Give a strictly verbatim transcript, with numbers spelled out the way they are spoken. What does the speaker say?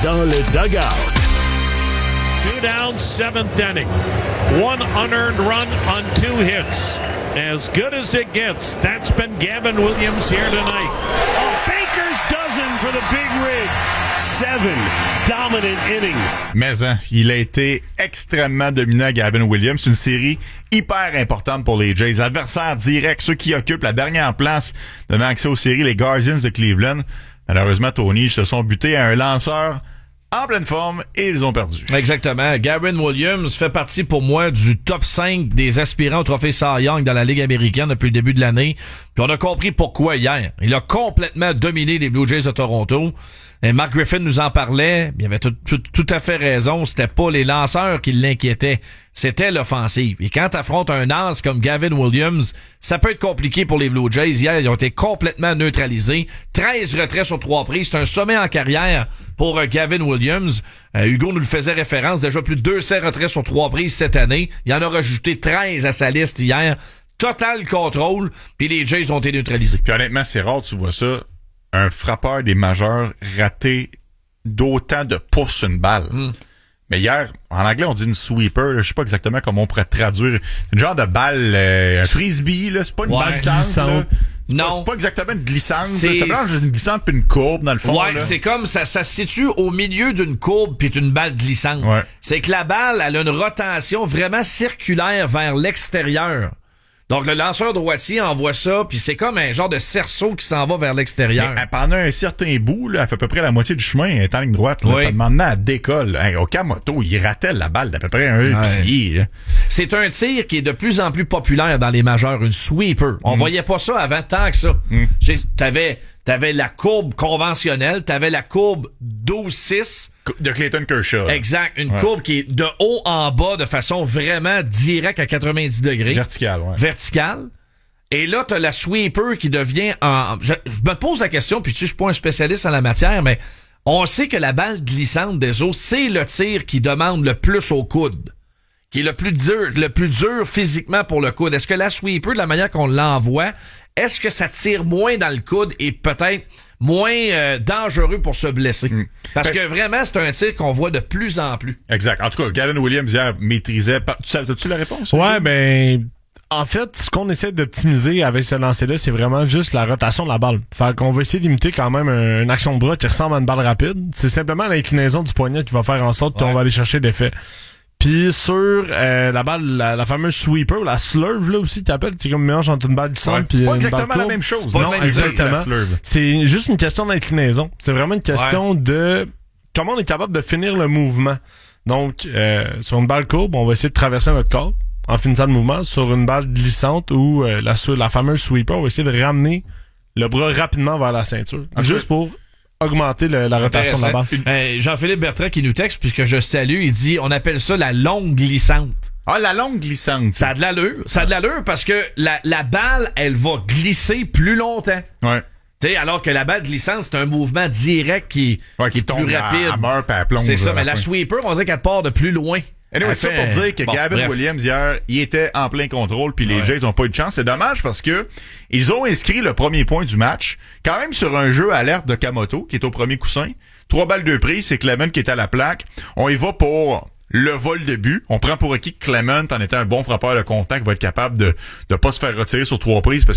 dans le dugout. Two down, seventh inning. One unearned run on two hits. As good as it gets. That's been Gavin Williams here tonight. A Baker's dozen for the big rig. Seven dominant innings. Mais hein, il a été extrêmement dominant, Gavin Williams. C'est une série hyper importante pour les Jays. L'adversaire direct, ceux qui occupent la dernière place donnant accès aux séries, les Guardians de Cleveland. Malheureusement, Tony, ils se sont butés à un lanceur en pleine forme et ils ont perdu. Exactement. Gavin Williams fait partie pour moi du top cinq des aspirants au trophée Cy Young dans la Ligue américaine depuis le début de l'année. Puis on a compris pourquoi hier. Il a complètement dominé les Blue Jays de Toronto. Et Mark Griffin nous en parlait. Il avait tout, tout, tout à fait raison. C'était pas les lanceurs qui l'inquiétaient. C'était l'offensive. Et quand t'affrontes un as comme Gavin Williams, ça peut être compliqué pour les Blue Jays. Hier, ils ont été complètement neutralisés. treize retraits sur trois prises. C'est un sommet en carrière pour euh, Gavin Williams. Euh, Hugo nous le faisait référence. Déjà plus de deux cents retraits sur trois prises cette année. Il en a rajouté treize à sa liste hier. Total contrôle. Puis les Jays ont été neutralisés. Puis honnêtement, c'est rare, tu vois ça. Un frappeur des majeurs raté d'autant de pouces sur une balle. Mm. Mais hier, en anglais, on dit une sweeper. Là, je sais pas exactement comment on pourrait traduire. C'est une genre de balle, euh, un frisbee. Là, c'est pas une ouais, balle glissante. C'est non. Pas, c'est pas exactement une glissante. C'est, ça mélange une glissante puis une courbe, dans le fond. Ouais, là. c'est comme ça, ça se situe au milieu d'une courbe puis d'une balle glissante. Ouais. C'est que la balle, elle a une rotation vraiment circulaire vers l'extérieur. Donc, le lanceur droitier envoie ça, puis c'est comme un genre de cerceau qui s'en va vers l'extérieur. Mais, pendant un certain bout, là, elle fait à peu près la moitié du chemin, elle est en ligne droite. Là, oui. Maintenant, elle décolle. Hey, au Okamoto, il ratait la balle d'à peu près un ouais. pied. Là. C'est un tir qui est de plus en plus populaire dans les majeurs, une sweeper. On mm. voyait pas ça avant tant que ça. Mm. T'avais, t'avais la courbe conventionnelle, t'avais la courbe douze six. De Clayton Kershaw. Exact. Une ouais. courbe qui est de haut en bas de façon vraiment directe à quatre-vingt-dix degrés. Verticale, ouais. Verticale. Et là, t'as la sweeper qui devient en... Je, je me pose la question, puis tu sais, je suis pas un spécialiste en la matière, mais on sait que la balle glissante des os, c'est le tir qui demande le plus au coude. Qui est le plus dur, le plus dur physiquement pour le coude. Est-ce que la sweeper, de la manière qu'on l'envoie, est-ce que ça tire moins dans le coude et peut-être moins euh, dangereux pour se blesser? Mm. Parce que vraiment, c'est un tir qu'on voit de plus en plus. Exact. En tout cas, Gavin Williams hier maîtrisait... Tu as-tu la réponse? Ouais, ben... En fait, ce qu'on essaie d'optimiser avec ce lancer-là, c'est vraiment juste la rotation de la balle. Fait qu'on va essayer d'imiter quand même un, une action de bras qui ressemble à une balle rapide. C'est simplement l'inclinaison du poignet qui va faire en sorte ouais. qu'on va aller chercher l'effet. Puis sur euh, la balle, la, la fameuse sweeper, la slurve là aussi, tu appelles, c'est comme un mélange entre une balle glissante puis ouais, une balle C'est pas exactement la même chose. C'est pas non, exactement. C'est juste une question d'inclinaison. C'est vraiment une question ouais. de comment on est capable de finir le mouvement. Donc, euh, sur une balle courbe, on va essayer de traverser notre corps en finissant le mouvement. Sur une balle glissante ou euh, la, la fameuse sweeper, on va essayer de ramener le bras rapidement vers la ceinture. Okay. Juste pour augmenter le, la rotation de la balle. Euh, Jean-Philippe Bertrand qui nous texte, puisque je salue, il dit, on appelle ça la longue glissante. Ah, la longue glissante. Ça a de l'allure. Ça a de l'allure parce que la, la balle, elle va glisser plus longtemps. Ouais. T'sais, alors que la balle glissante, c'est un mouvement direct qui, ouais, qui, qui est tombe plus rapide. À, à meurt, puis elle plonge, c'est ça, mais la fin. sweeper, on dirait qu'elle part de plus loin. Anyway, c'est ça pour dire que bon, Gavin bref. Williams hier, il était en plein contrôle puis les ouais. Jays ont pas eu de chance. C'est dommage parce que ils ont inscrit le premier point du match quand même sur un jeu alerte de Okamoto qui est au premier coussin. Trois balles de prise, c'est Clement qui est à la plaque. On y va pour le vol de but. On prend pour acquis que Clement, en étant un bon frappeur de contact, va être capable de de pas se faire retirer sur trois prises parce